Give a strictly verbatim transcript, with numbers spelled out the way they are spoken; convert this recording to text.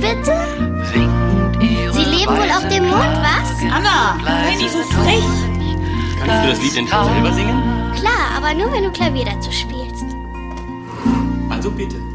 bitte? Sie leben wohl auf dem Mond, was? Anna, sei nicht so frech. Kannst du das Lied denn schon selber singen? Klar, aber nur wenn du Klavier dazu spielst. Also bitte.